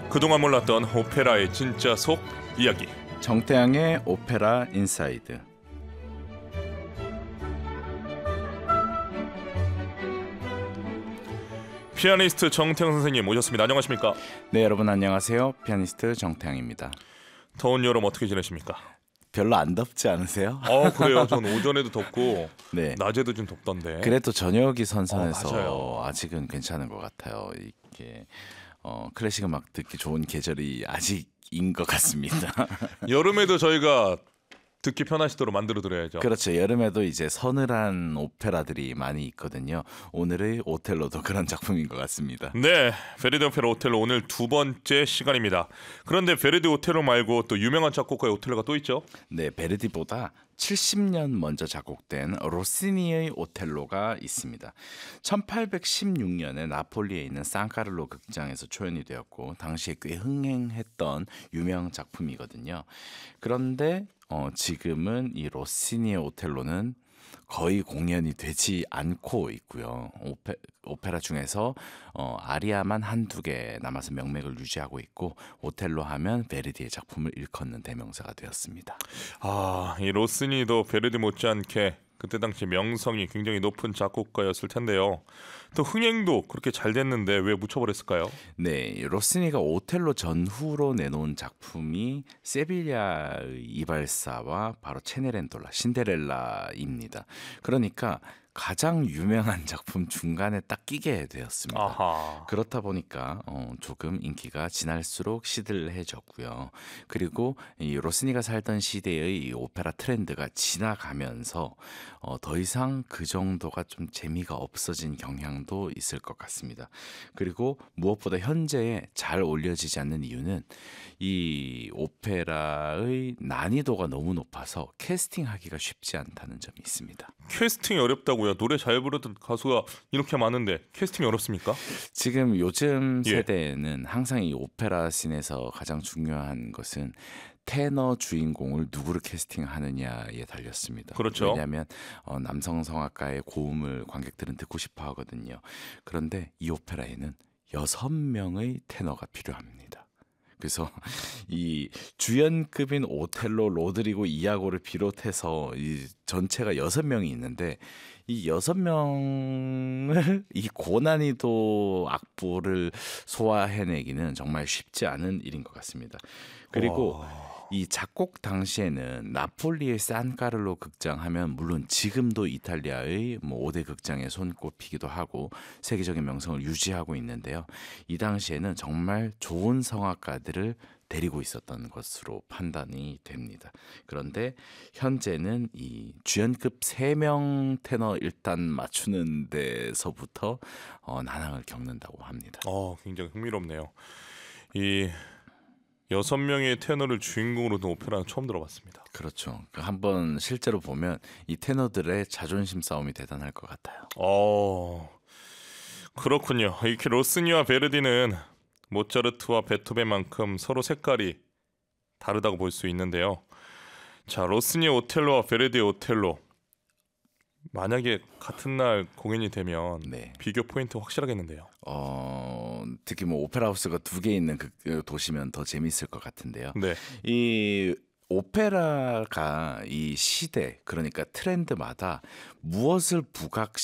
그동안 몰랐던 오페라의 진짜 속 이야기. 정태양의 오페라 인사이드. 피아니스트 정태양 선생님 모셨습니다. 안녕하십니까? 네, 여러분 안녕하세요. 피아니스트 정태양입니다. 더운 여름 어떻게 지내십니까? 별로 안 덥지 않으세요? 그래요. 전 오전에도 덥고 네. 낮에도 좀 덥던데. 그래도 저녁이 선선해서 맞아요. 아직은 괜찮은 것 같아요. 이게 클래식 음악 듣기 좋은 계절이 아직인 것 같습니다. 여름에도 저희가 듣기 편하시도록 만들어 드려야죠. 그렇죠. 여름에도 이제 서늘한 오페라들이 많이 있거든요. 오늘의 오텔로도 그런 작품인 것 같습니다. 네, 베르디 오페라 오텔로 오늘 두 번째 시간입니다. 그런데 베르디 오텔로 말고 또 유명한 작곡가의 오텔로가 또 있죠? 네, 베르디보다 70년 먼저 작곡된 로시니의 오텔로가 있습니다. 1816년에 나폴리에 있는 산카를로 극장에서 초연이 되었고 당시에 꽤 흥행했던 유명 작품이거든요. 그런데 지금은 이 로시니의 오텔로는 거의 공연이 되지 않고 있고요. 오페라 중에서 아리아만 한두 개 남아서 명맥을 유지하고 있고 오텔로 하면 베르디의 작품을 일컫는 대명사가 되었습니다. 이 로시니도 베르디 못지않게 그때 당시 명성이 굉장히 높은 작곡가였을 텐데요. 또 흥행도 그렇게 잘 됐는데 왜 묻혀버렸을까요? 네, 로시니가 오텔로 전후로 내놓은 작품이 세빌야의 이발사와 바로 체네렌톨라, 신데렐라입니다. 그러니까 가장 유명한 작품 중간에 딱 끼게 되었습니다. 아하. 그렇다 보니까 조금 인기가 지날수록 시들해졌고요. 그리고 이 로시니가 살던 시대의 이 오페라 트렌드가 지나가면서 더 이상 그 정도가 좀 재미가 없어진 경향도 있을 것 같습니다. 그리고 무엇보다 현재에 잘 올려지지 않는 이유는 이 오페라의 난이도가 너무 높아서 캐스팅하기가 쉽지 않다는 점이 있습니다. 캐스팅이 어렵다고요? 노래 잘 부르던 가수가 이렇게 많은데 캐스팅이 어렵습니까? 지금 요즘 예. 세대에는 항상 이 오페라 씬에서 가장 중요한 것은 테너 주인공을 누구를 캐스팅하느냐에 달렸습니다. 그렇죠. 왜냐하면 남성 성악가의 고음을 관객들은 듣고 싶어 하거든요. 그런데 이 오페라에는 6명의 테너가 필요합니다. 그래서 이 주연급인 오텔로, 로드리고, 이아고를 비롯해서 이 전체가 6명이 있는데 이 6명을 이 고난이도 악보를 소화해내기는 정말 쉽지 않은 일인 것 같습니다. 그리고 이 작곡 당시에는 나폴리의 산카를로 극장 하면 물론 지금도 이탈리아의 5대 극장에 손꼽히기도 하고 세계적인 명성을 유지하고 있는데요. 이 당시에는 정말 좋은 성악가들을 데리고 있었던 것으로 판단이 됩니다. 그런데 현재는 이 주연급 3명 테너 일단 맞추는 데서부터 난항을 겪는다고 합니다. 굉장히 흥미롭네요. 이 6명의 테너를 주인공으로 둔 오페라는 처음 들어봤습니다. 그렇죠. 한번 실제로 보면 이 테너들의 자존심 싸움이 대단할 것 같아요. 그렇군요. 이렇게 로시니와 베르디는 모차르트와 베토벤만큼 서로 색깔이 다르다고 볼 수 있는데요. 자, 로시니의 오텔로와 베르디의 오텔로 만약에 같은 날 공연이 되면 네. 비교 포인트 확실하겠는데요. 특히 오페라 하우스가 2개 있는 그 도시면 더 재밌을 것 같은데요. 네. 이 오페라가 이 시대, 그러니까 트렌드마다 무엇을 부각